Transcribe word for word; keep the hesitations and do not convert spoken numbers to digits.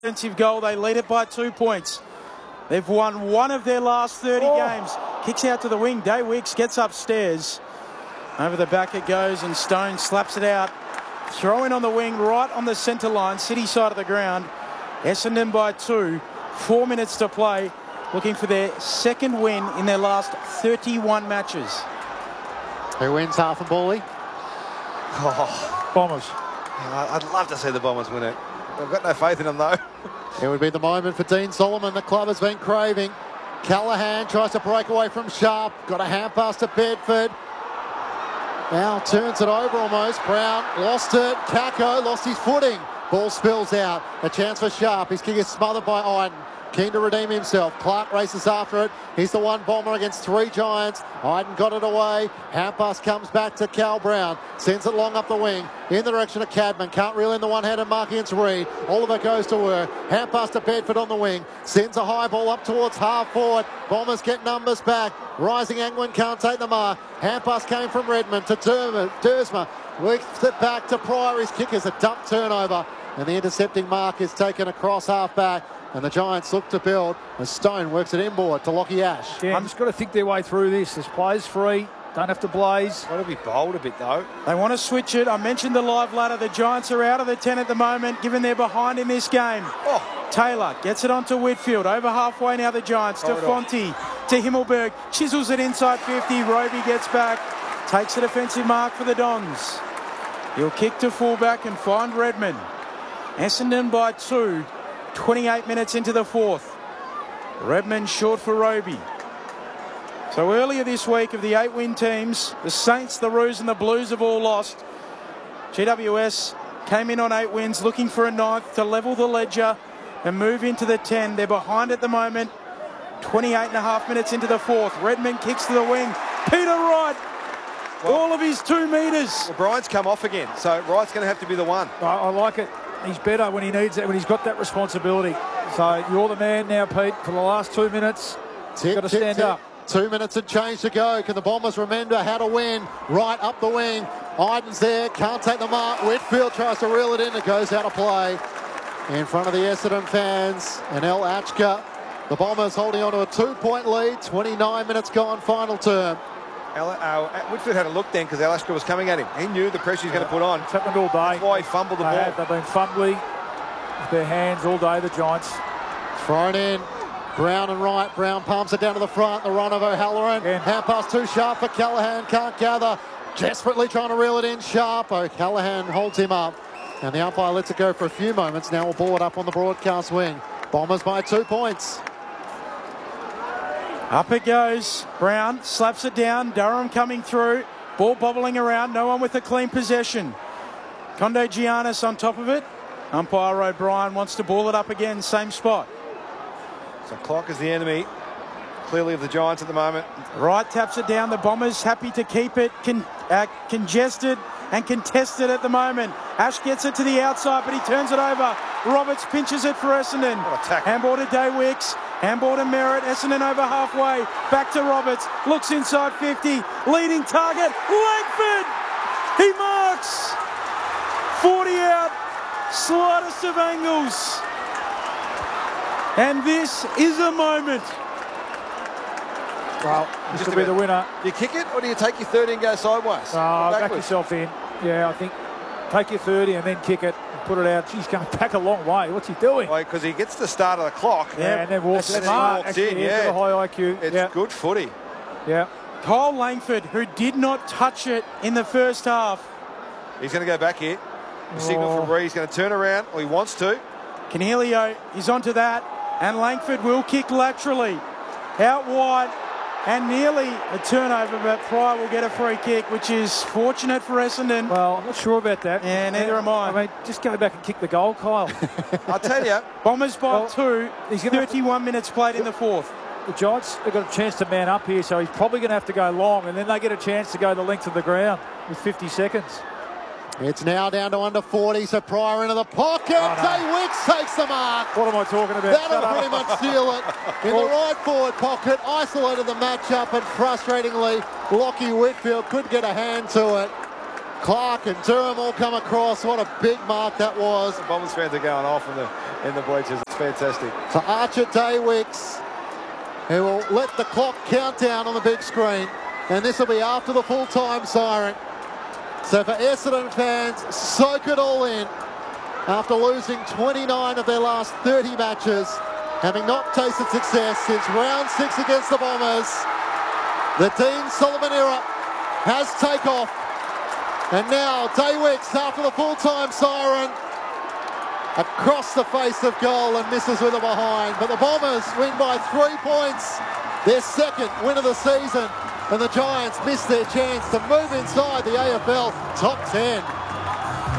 Defensive goal, they lead it by two points. They've won one of their last thirty oh. games. Kicks out to the wing. Day Wicks gets upstairs. Over the back it goes, and Stone slaps it out. Throw in on the wing, right on the centre line, city side of the ground. Essendon by two. Four minutes to play. Looking for their second win in their last thirty-one matches. Who wins, Half and Bally? Oh. Bombers. I'd love to see the Bombers win it. I've got no faith in them, though. It would be the moment for Dean Solomon. The club has been craving. Callaghan tries to break away from Sharp. Got a hand pass to Bedford. Now turns it over almost. Brown lost it. Kako lost his footing. Ball spills out. A chance for Sharp. His kick is smothered by Iden. Keen to redeem himself. Clark races after it. He's the one Bomber against three Giants. Iden got it away. Hand pass comes back to Cal Brown. Sends it long up the wing. In the direction of Cadman. Can't reel in the one-handed mark against Reed. Oliver goes to work. Hand pass to Bedford on the wing. Sends a high ball up towards half forward. Bombers get numbers back. Rising Angwin can't take the mark. Hand pass came from Redmond to Dersma. Works it back to Pryor. His kick is a dump turnover. And the intercepting mark is taken across half back. And the Giants look to build as Stone works it inboard to Lockie Ash. Yeah, just got to think their way through this. There's players free. Don't have to blaze. Got to be bold a bit, though. They want to switch it. I mentioned the live ladder. The Giants are out of the ten at the moment, given they're behind in this game. Oh. Taylor gets it onto Whitfield. Over halfway now, the Giants. To Fonte, to Himmelberg. Chisels it inside fifty. Roby gets back. Takes a defensive mark for the Dons. He'll kick to fullback and find Redmond. Essendon by two. twenty-eight minutes into the fourth. Redmond short for Roby. So earlier this week, of the eight win teams, the Saints, the Roos and the Blues have all lost. G W S came in on eight wins, looking for a ninth to level the ledger and move into the ten. They're behind at the moment. twenty-eight and a half minutes into the fourth. Redmond kicks to the wing. Peter Wright, well, all of his two metres. Well, Brian's come off again, so Wright's going to have to be the one. I, I like it. He's better when he needs it, when he's got that responsibility. So you're the man now, Pete, for the last two minutes. You've got to stand tip. up. Two minutes and change to go. Can the Bombers remember how to win? Right up the wing. Iden's there. Can't take the mark. Whitfield tries to reel it in. It goes out of play. In front of the Essendon fans and El Achka. The Bombers holding on to a two-point lead. twenty-nine minutes gone, final term. El, uh, Whitfield had a look then because Alaska was coming at him. He knew the pressure he's yeah. going to put on. It's happened all day. That's why he fumbled the they ball. Have, they've been fumbling with their hands all day, the Giants. Thrown in. Brown and Wright. Brown pumps it down to the front. The run of O'Halloran. Yeah. Hand pass too sharp for Callaghan. Can't gather. Desperately trying to reel it in. Sharp. O'Callaghan holds him up. And the umpire lets it go for a few moments. Now we'll ball it up on the broadcast wing. Bombers by two points. Up it goes. Brown slaps it down. Durham coming through. Ball bobbling around. No one with a clean possession. Condo Giannis on top of it. Umpire O'Brien wants to ball it up again. Same spot. So clock is the enemy, clearly, of the Giants at the moment. Wright taps it down. The Bombers happy to keep it con uh, congested and contested at the moment. Ash gets it to the outside, but he turns it over. Roberts pinches it for Essendon. Handball to Day Wicks. Handball to Merritt. Essendon over halfway. Back to Roberts. Looks inside fifty. Leading target. Langford. He marks. forty out. Slightest of angles. And this is a moment. Well, this will be the winner. Do you kick it or do you take your thirty and go sideways? Oh, back yourself in. Yeah, I think take your thirty and then kick it and put it out. He's going back a long way. What's he doing? Because he gets the start of the clock. Yeah, yeah, and then walks, and then walks Actually, in. He's Yeah, got a high I Q. It's yeah. good footy. Yeah. Kyle Langford, who did not touch it in the first half. He's going to go back here. The signal Oh. from Bree. He's going to turn around, or he wants to. Canelio is onto that, and Langford will kick laterally. Out wide, and nearly a turnover, but Pryor will get a free kick, which is fortunate for Essendon. Well, I'm not sure about that. Yeah, neither am I. I mean, just go back and kick the goal, Kyle. I'll tell you. Bombers by well, two, he's thirty-one minutes played in the fourth. The Giants have got a chance to man up here, so he's probably going to have to go long, and then they get a chance to go the length of the ground with fifty seconds. It's now down to under forty, so Pryor into the pocket. Oh, no. Day Wicks takes the mark. What am I talking about? That'll pretty much seal it. In the right forward pocket, isolated the matchup, and frustratingly, Lockie Whitfield couldn't get a hand to it. Clark and Durham all come across. What a big mark that was. The Bombers fans are going off, and the in the bleachers. It's fantastic. So Archer Daywicks, who will let the clock count down on the big screen. And this will be after the full-time siren. So for Essendon fans, soak it all in. After losing twenty-nine of their last thirty matches, having not tasted success since round six against the Bombers, the Dean Solomon era has taken off. And now Daywicks, after the full-time siren, across the face of goal and misses with a behind. But the Bombers win by three points, their second win of the season. And the Giants missed their chance to move inside the A F L top ten.